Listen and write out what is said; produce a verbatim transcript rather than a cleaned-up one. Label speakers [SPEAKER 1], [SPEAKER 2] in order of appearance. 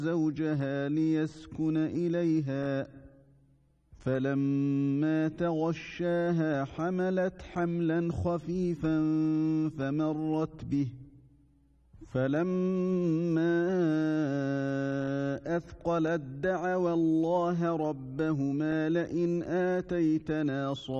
[SPEAKER 1] زوجها ليسكن إليها فلما تغشاها حملت حملا خفيفا فمرت به فلما أثقلت دعوا الله ربهما لئن آتيتنا